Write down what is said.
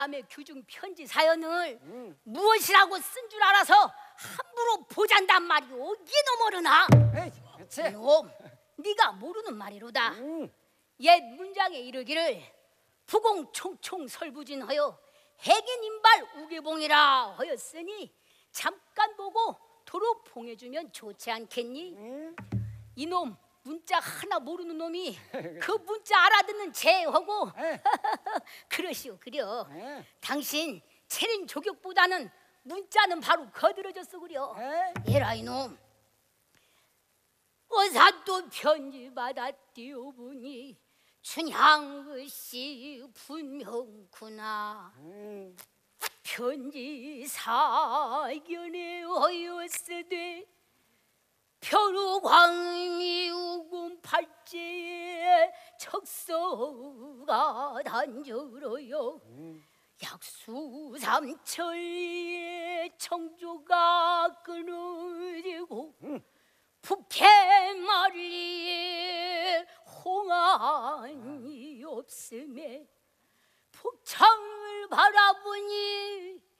남의 규중 편지 사연을 무엇이라고 쓴 줄 알아서 함부로 보잔단 말이오. 이놈 모르나? 에이, 그치. 이놈, 네가 모르는 말이로다. 옛 문장에 이르기를 부공총총 설부진하여 핵인인발 우계봉이라 하였으니 잠깐 보고 도로 봉해주면 좋지 않겠니? 이놈 문자 하나 모르는 놈이 그 문자 알아듣는 제하고 그러시오. 그려 당신 체린 조격보다는 문자는 바로 거들어졌어. 그려 얘라 이놈. 어사또 편지 받아 띄워보니 춘향의씨 분명구나. 편지 사견에 하였으되 벼루광이 우군 팔찌에 척서가 단절어요. 약수삼천리에 청조가 끊어지고 북해마리에 홍안이 없음에 북창을 바라보니